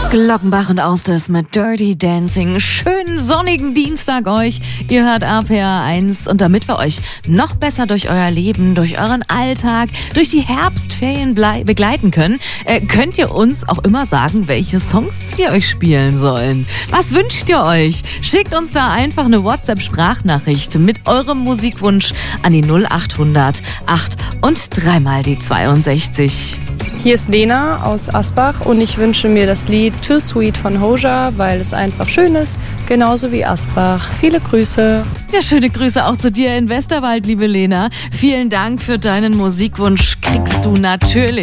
Glockenbach und Austers mit Dirty Dancing. Schönen sonnigen Dienstag euch. Ihr hört RPR1 und damit wir euch noch besser durch euer Leben, durch euren Alltag, durch die Herbstferien begleiten können, könnt ihr uns auch immer sagen, welche Songs wir euch spielen sollen. Was wünscht ihr euch? Schickt uns da einfach eine WhatsApp-Sprachnachricht mit eurem Musikwunsch an die 0800 8 und dreimal die 62. Hier ist Lena aus Asbach und ich wünsche mir das Lied Too Sweet von Hoja, weil es einfach schön ist, genauso wie Asbach. Viele Grüße. Ja, schöne Grüße auch zu dir in Westerwald, liebe Lena. Vielen Dank für deinen Musikwunsch. Kriegst du natürlich.